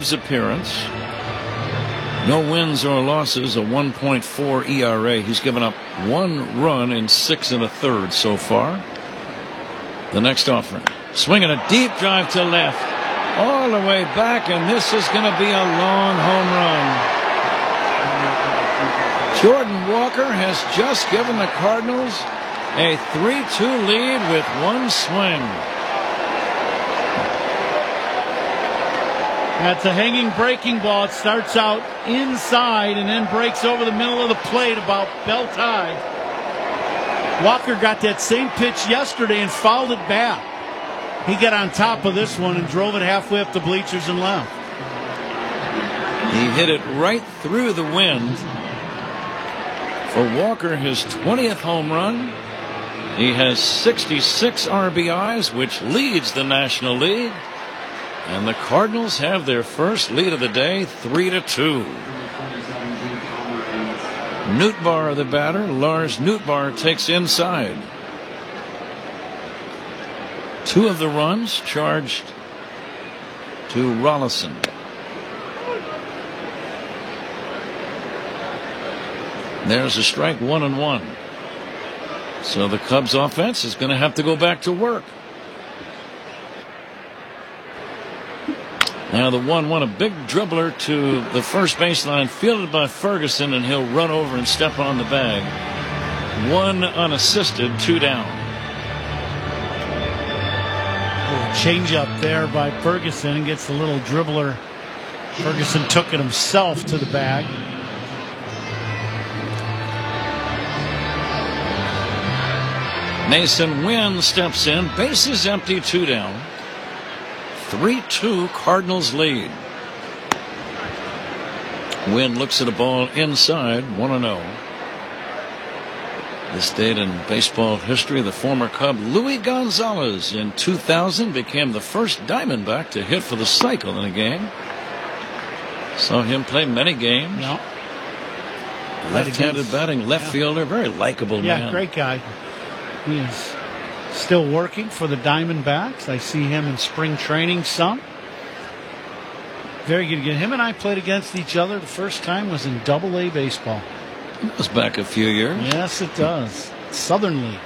Cubs appearance. No wins or losses, a 1.4 ERA. He's given up 1 run in 6 1/3 so far. The next offering. Swinging a deep drive to left. All the way back, and this is going to be a long home run. Jordan Walker has just given the Cardinals a 3-2 lead with 1 swing. That's a hanging breaking ball. It starts out inside and then breaks over the middle of the plate about belt high. Walker got that same pitch yesterday and fouled it back. He got on top of this one and drove it halfway up the bleachers and left. He hit it right through the wind. For Walker, his 20th home run. He has 66 RBIs, which leads the National League. And the Cardinals have their first lead of the day, 3-2. Nootbaar, the batter. Lars Nootbaar takes inside. 2 of the runs charged to Rolison. There's a strike, 1-1. So the Cubs offense is going to have to go back to work. Now the 1-1, a big dribbler to the first baseline, fielded by Ferguson, and he'll run over and step on the bag. 1 unassisted, 2 down. Change up there by Ferguson and gets a little dribbler. Ferguson took it himself to the bag. Mason Wynn steps in, bases empty, 2 down. 3-2 Cardinals lead. Wynn looks at a ball inside, 1-0. This date in baseball history, the former Cub Louis Gonzalez in 2000 became the first Diamondback to hit for the cycle in a game. Saw him play many games. No. Left-handed batting, left fielder, very likable man. Yeah, great guy. He is still working for the Diamondbacks. I see him in spring training some. Very good again. Him and I played against each other. The first time was in Double-A baseball. It was back a few years. Yes, it does. Southern League.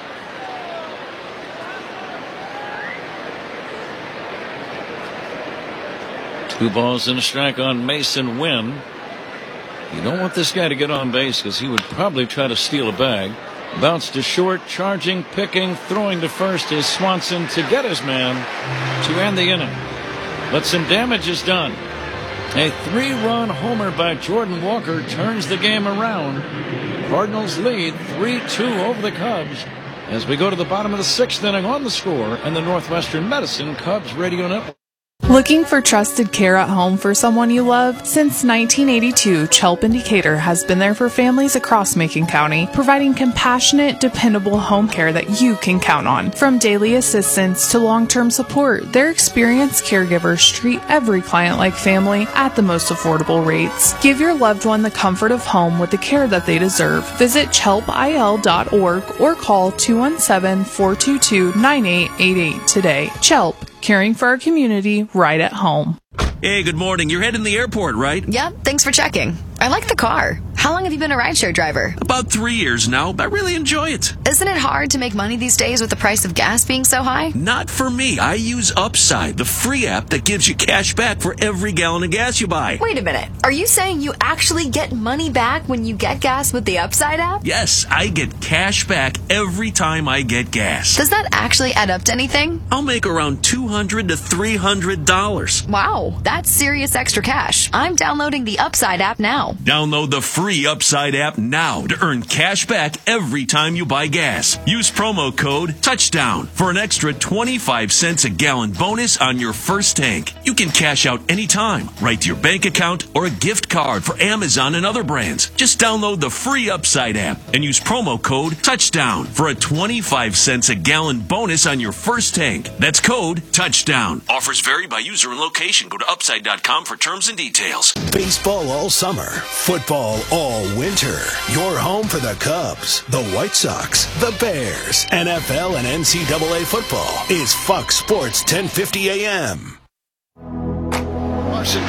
Two balls and a strike on Mason Wynn. You don't want this guy to get on base because he would probably try to steal a bag. Bounce to short, charging, picking, throwing to first is Swanson to get his man to end the inning. But some damage is done. A 3-run homer by Jordan Walker turns the game around. Cardinals lead 3-2 over the Cubs as we go to the bottom of the 6th inning on The Score and the Northwestern Medicine Cubs Radio Network. Looking for trusted care at home for someone you love? Since 1982, Chelp in Decatur has been there for families across Macon County, providing compassionate, dependable home care that you can count on. From daily assistance to long-term support, their experienced caregivers treat every client like family at the most affordable rates. Give your loved one the comfort of home with the care that they deserve. Visit chelpil.org or call 217-422-9888 today. Chelp, caring for our community right at home. Hey, good morning. You're heading to the airport, right? Yep, thanks for checking. I like the car. How long have you been a rideshare driver? About 3 years now, but I really enjoy it. Isn't it hard to make money these days with the price of gas being so high? Not for me. I use Upside, the free app that gives you cash back for every gallon of gas you buy. Wait a minute. Are you saying you actually get money back when you get gas with the Upside app? Yes, I get cash back every time I get gas. Does that actually add up to anything? I'll make around $200 to $300. Wow, that's serious extra cash. I'm downloading the Upside app now. Download the free Upside app now to earn cash back every time you buy gas. Use promo code TOUCHDOWN for an extra 25 cents a gallon bonus on your first tank. You can cash out anytime, right to your bank account, or a gift card for Amazon and other brands. Just download the free Upside app and use promo code TOUCHDOWN for a 25 cents a gallon bonus on your first tank. That's code TOUCHDOWN. Offers vary by user and location. Go to upside.com for terms and details. Baseball all summer, football all winter. Your home for the Cubs, the White Sox, the Bears, NFL and NCAA football is Fox Sports 1050 AM.